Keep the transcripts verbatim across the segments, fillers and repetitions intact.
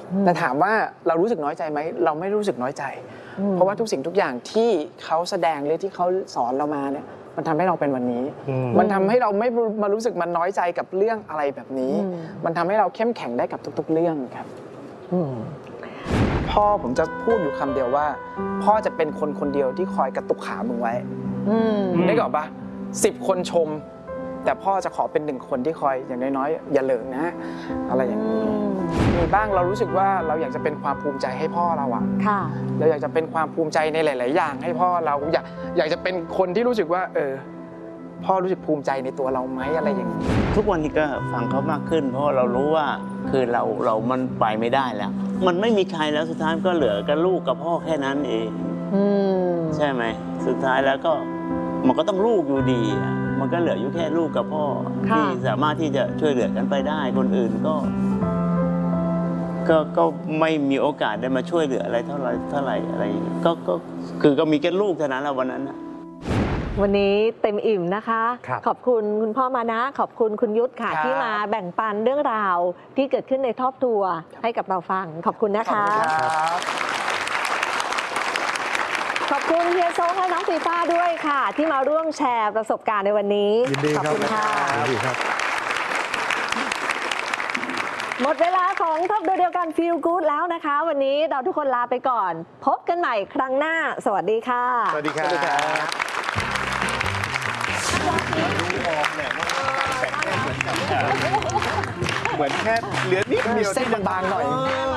แต่ถามว่าเรารู้สึกน้อยใจไหมเราไม่รู้สึกน้อยใจเพราะว่าทุกสิ่งทุกอย่างที่เขาแสดงหรือที่เขาสอนเรามาเนี่ยมันทำให้เราเป็นวันนี้มันทำให้เราไม่มารู้สึกมันน้อยใจกับเรื่องอะไรแบบนี้มันทำให้เราเข้มแข็งได้กับทุกๆเรื่องครับพ่อผมจะพูดอยู่คำเดียวว่าพ่อจะเป็นคนคนเดียวที่คอยกระตุกขามึงไว้ได้ก่อนปะสิบคนชมแต่พ่อจะขอเป็นหนึ่งคนที่คอยอย่างน้อยๆอย่าเหลิงนะอะไรอย่างนี้มีบ้างเรารู้สึกว่าเราอยากจะเป็นความภูมิใจให้พ่อเราอะเราอยากจะเป็นความภูมิใจในหลายๆอย่างให้พ่อเราอยากอยากจะเป็นคนที่รู้สึกว่าเออพ่อรู้สึกภูมิใจในตัวเราไหมอะไรอย่างนี้ทุกวันนี้ก็ฟังเขามากขึ้นเพราะเรารู้ว่าคือเราเรามันไปไม่ได้แล้วมันไม่มีใครแล้วสุดท้ายก็เหลือกับลูกกับพ่อแค่นั้นเองใช่ไหมสุดท้ายแล้วก็มันก็ต้องลูกอยู่ดีมันก็เหลืออยู่แค่ลูกกับพ่อที่สามารถที่จะช่วยเหลือกันไปได้คนอื่นก็ก็ก็ไม่มีโอกาสได้มาช่วยเหลืออะไรเท่าไหร่เท่าไหร่อะไรก็ก็คือก็มีแค่ลูกเท่านั้นแหละวันนั้นวันนี้เต็มอิ่มนะคะขอบคุณคุณพ่อมานะขอบคุณคุณยุทธค่ะที่มาแบ่งปันเรื่องราวที่เกิดขึ้นในครอบครัวให้กับเราฟังขอบคุณนะคะขอบคุณเฮียโซและน้องฟีฟ้าด้วยค่ะที่มาร่วมแชร์ประสบการณ์ในวันนี้ขอบคุณค่ะหมดเวลาของท็อปดูเดียวกันฟีลกู๊ดแล้วนะคะวันนี้เราทุกคนลาไปก่อนพบกันใหม่ครั้งหน้าสวัสดีค่ะสวัสดีครับเหมือนแค่เหลือนิดเดียวเส้นบางๆหน่อย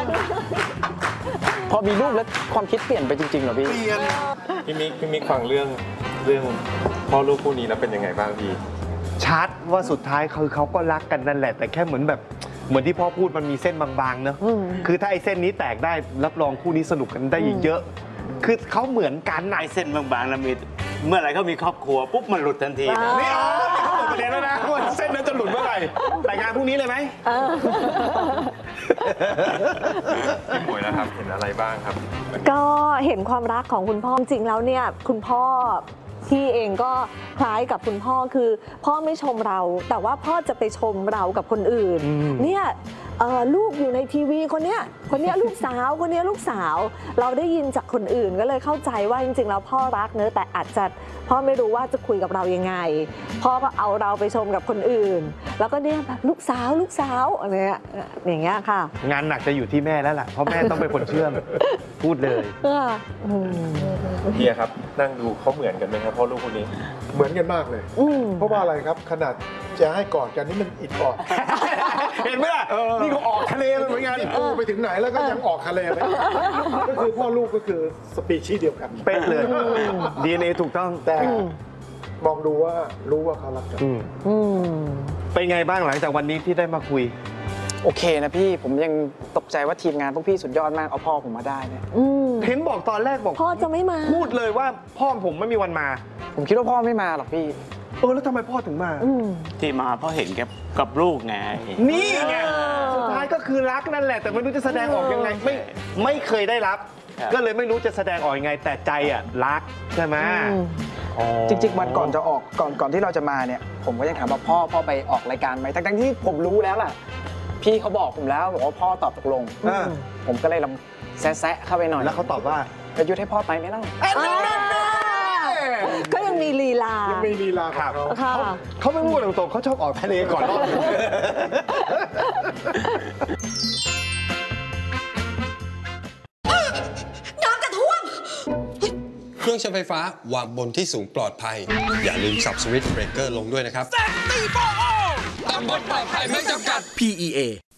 พอมีลูกแล้วความคิดเปลี่ยนไปจริงๆเหรอพี่เปลี่ยนพี่มิกพี่มิกฟังเรื่องเรื่องพ่อลูกคู่นี้แล้วเป็นยังไงบ้างพี่ชัดว่าสุดท้ายคือเขาก็รักกันนั่นแหละแต่แค่เหมือนแบบเหมือนที่พ่อพูดมันมีเส้นบางๆเนอะคือถ้าไอ้เส้นนี้แตกได้รับรองคู่นี้สนุกกันได้อีกเยอะคือเขาเหมือนกันไอ้เส้นบางๆแล้วมีเมื่อไหร่เขามีครอบครัวปุ๊บมันหลุดทันทีนี่อ๋อเขาเปิดประเด็นแล้วนะว่าเส้นนั้นจะหลุดเมื่อไหร่แต่งานพรุ่งนี้เลยไหมพี่หมวยนะครับเห็นอะไรบ้างครับก็เห็นความรักของคุณพ่อจริงแล้วเนี่ยคุณพ่อพี่เองก็คล้ายกับคุณพ่อคือพ่อไม่ชมเราแต่ว่าพ่อจะไปชมเรากับคนอื่นเนี่ยลูกอยู่ในทีวีคนเนี้ยคนเนี้ยลูกสาวคนเนี้ยลูกสาวเราได้ยินจากคนอื่นก็เลยเข้าใจว่าจริงๆแล้วพ่อรักเนอะแต่อาจจะพ่อไม่รู้ว่าจะคุยกับเรายังไงพ่อก็เอาเราไปชมกับคนอื่นแล้วก็เนี่ยแบบลูกสาวลูกสาวอะไรอย่างเงี้ยค่ะงานหนักจะอยู่ที่แม่แล้วล่ะเพราะแม่ต้องเป็นคนเชื่อมพูดเลยเฮียครับนั่งดูเขาเหมือนกันไหมครับพ่อลูกคนนี้เหมือนกันมากเลยเพราะว่าอะไรครับขนาดจะให้กอดกันนี่มันอิดกอดเห็นไหมล่ะนี่เขาออกทะเลเลยเหมือนกันปูไปถึงไหนแล้วก็ยังออกทะเลไปก็คือพ่อลูกก็คือสปีชีส์เดียวกันเป๊ะเลย ดี เอ็น เอ ถูกต้องแต่มองดูว่ารู้ว่าเขารักกันเป็นไงบ้างหลังจากวันนี้ที่ได้มาคุยโอเคนะพี่ผมยังตกใจว่าทีมงานพวกพี่สุดยอดมากเอาพ่อผมมาได้เนี่ยเห็นบอกตอนแรกบอกพ่อจะไม่มาพูดเลยว่าพ่อผมไม่มีวันมาผมคิดว่าพ่อไม่มาหรอกพี่เออแล้วทำไมพ่อถึงมาที่มาเพราะเห็นกับกับลูกไงนี่ไงสุดท้ายก็คือรักนั่นแหละแต่ไม่รู้จะแสดงออกยังไงไม่ไม่เคยได้รับก็เลยไม่รู้จะแสดงออกยังไงแต่ใจอ่ะรักใช่ไหมจริงๆวันก่อนจะออกก่อนก่อนที่เราจะมาเนี่ยผมก็ยังถามว่าพ่อพ่อไปออกรายการไหมทั้งที่ผมรู้แล้วล่ะพี่เขาบอกผมแล้วบอกว่าพ่อตอบตกลงผมก็เลยลองแซะเข้าไปหน่อยแล้วเขาตอบว่าจะยุดให้พ่อไปไหมล่ะก็ยังมีลีลายังมีลีลาครับเขาเขาไม่พูดตรงๆเขาชอบออกทะเลก่อนรอบน้ำจะท่วมเครื่องใช้ไฟฟ้าวางบนที่สูงปลอดภัยอย่าลืมสับสวิตช์เบรกเกอร์ลงด้วยนะครับเซฟตี้โฟร์ตามบนปลอดภัยไม่จำกัด พี อี เอ